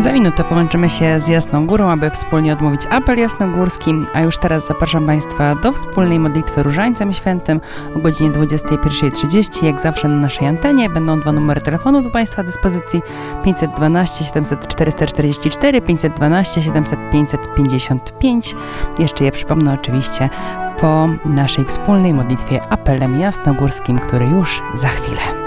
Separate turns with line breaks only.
Za minutę połączymy się z Jasną Górą, aby wspólnie odmówić apel jasnogórski, a już teraz zapraszam Państwa do wspólnej modlitwy Różańcem Świętym o godzinie 21:30. Jak zawsze na naszej antenie będą dwa numery telefonu do Państwa dyspozycji: 512 700 444, 512 700 555. Jeszcze je przypomnę oczywiście po naszej wspólnej modlitwie apelem jasnogórskim, który już za chwilę.